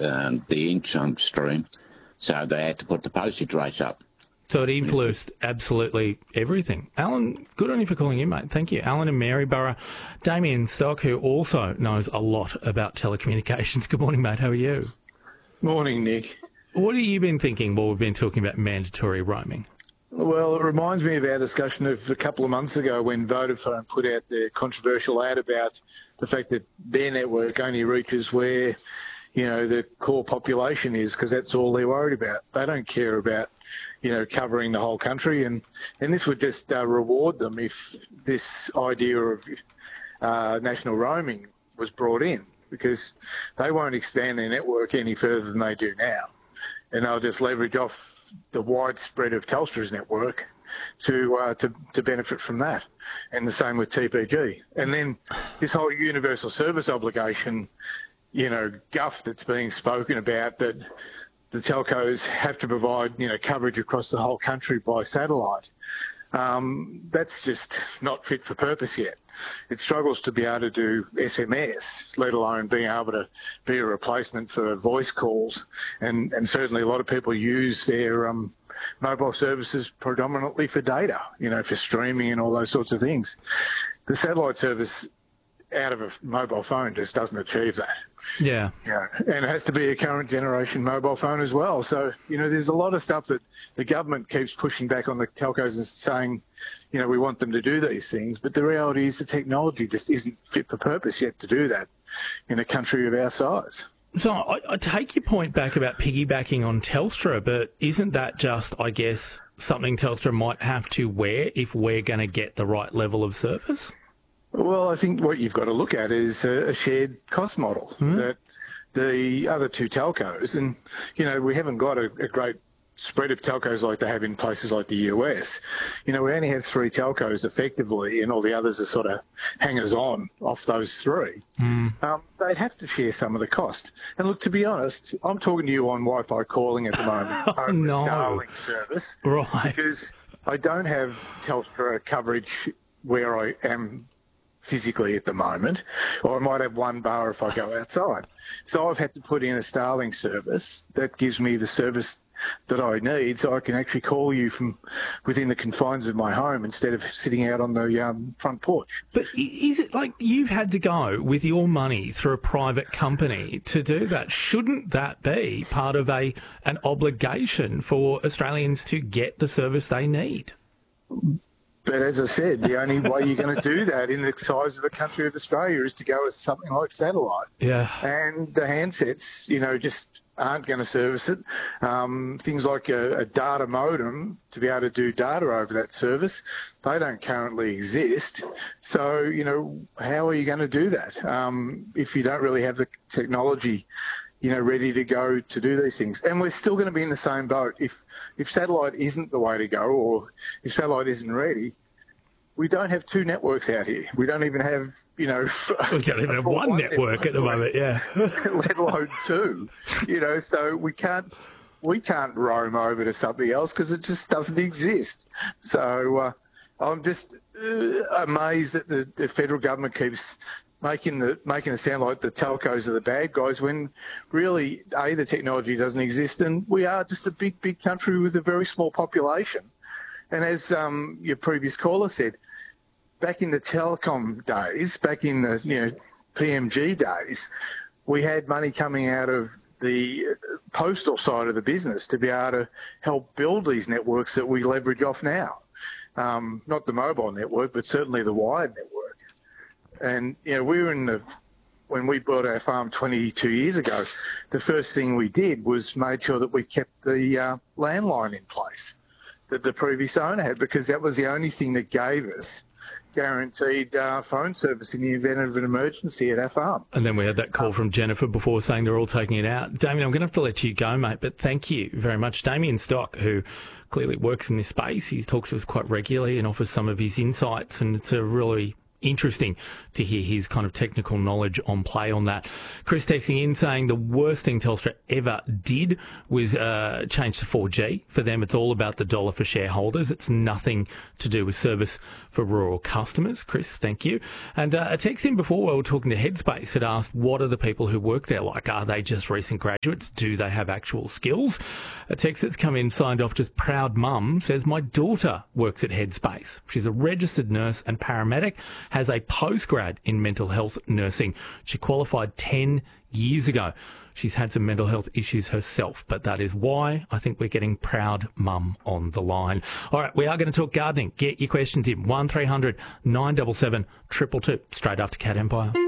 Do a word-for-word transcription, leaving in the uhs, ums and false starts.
um, the income stream, so they had to put the postage rates up. So it influenced absolutely everything. Alan, good on you for calling in, mate. Thank you. Alan and Maryborough. Damien Stock, who also knows a lot about telecommunications. Good morning, mate. How are you? Morning, Nick. What have you been thinking while we've been talking about mandatory roaming? Well, it reminds me of our discussion of a couple of months ago when Vodafone put out their controversial ad about the fact that their network only reaches where, you know, the core population is, because that's all they're worried about. They don't care about, you know, covering the whole country, and, and this would just uh, reward them if this idea of uh, national roaming was brought in, because they won't expand their network any further than they do now, and they'll just leverage off the widespread of Telstra's network to, uh, to to benefit from that, and the same with T P G. And then this whole universal service obligation, you know, guff that's being spoken about, that the telcos have to provide, you know, coverage across the whole country by satellite. Um, that's just not fit for purpose yet. It struggles to be able to do S M S, let alone being able to be a replacement for voice calls. And, and certainly a lot of people use their um, mobile services predominantly for data, you know, for streaming and all those sorts of things. The satellite service out of a mobile phone just doesn't achieve that. Yeah. Yeah, and it has to be a current generation mobile phone as well. So, you know, there's a lot of stuff that the government keeps pushing back on the telcos and saying, you know, we want them to do these things. But the reality is the technology just isn't fit for purpose yet to do that in a country of our size. So I, I take your point back about piggybacking on Telstra, but isn't that just, I guess, something Telstra might have to wear if we're going to get the right level of service? Well, I think what you've got to look at is a, a shared cost model mm-hmm. that the other two telcos, and, you know, we haven't got a, a great spread of telcos like they have in places like the U S. You know, we only have three telcos effectively, and all the others are sort of hangers-on off those three. Mm. Um, they'd have to share some of the cost. And look, to be honest, I'm talking to you on Wi-Fi calling at the moment. Oh, over no. Starlink service. Right. Because I don't have Telstra coverage where I am physically at the moment, or I might have one bar if I go outside. So I've had to put in a Starlink service that gives me the service that I need, so I can actually call you from within the confines of my home instead of sitting out on the um, front porch. But is it like you've had to go with your money through a private company to do that? Shouldn't that be part of a an obligation for Australians to get the service they need? But as I said, the only way you're going to do that in the size of the country of Australia is to go with something like satellite. Yeah. And the handsets, you know, just aren't going to service it. Um, things like a, a data modem to be able to do data over that service, they don't currently exist. So, you know, how are you going to do that um, if you don't really have the technology, you know, ready to go to do these things? And we're still going to be in the same boat. If if satellite isn't the way to go, or if satellite isn't ready, we don't have two networks out here. We don't even have, you know... We don't even have one, one network, network at the moment, yeah. Let alone two. You know, so we can't we can't roam over to something else because it just doesn't exist. So uh, I'm just uh, amazed that the, the federal government keeps making the making it sound like the telcos are the bad guys when really, A, the technology doesn't exist, and we are just a big, big country with a very small population. And as um, your previous caller said, back in the telecom days, back in the you know P M G days, we had money coming out of the postal side of the business to be able to help build these networks that we leverage off now. Um, not the mobile network, but certainly the wired network. And, you know, we were in the, when we bought our farm twenty-two years ago, the first thing we did was made sure that we kept the uh, landline in place that the previous owner had, because that was the only thing that gave us guaranteed uh, phone service in the event of an emergency at our farm. And then we had that call from Jennifer before saying they're all taking it out. Damien, I'm going to have to let you go, mate, but thank you very much. Damien Stock, who clearly works in this space, he talks to us quite regularly and offers some of his insights, and it's a really interesting to hear his kind of technical knowledge on play on that. Chris texting in saying the worst thing Telstra ever did was uh, change to four G. For them, it's all about the dollar for shareholders. It's nothing to do with service for rural customers. Chris, thank you. And uh, a text in before we were talking to Headspace had asked, what are the people who work there like? Are they just recent graduates? Do they have actual skills? A text that's come in signed off just proud mum says, my daughter works at Headspace. She's a registered nurse and paramedic, has a postgrad in mental health nursing. She qualified ten years ago. She's had some mental health issues herself, but that is why I think we're getting proud mum on the line. All right, we are going to talk gardening. Get your questions in. one three hundred nine seven seven two two two straight after Cat Empire.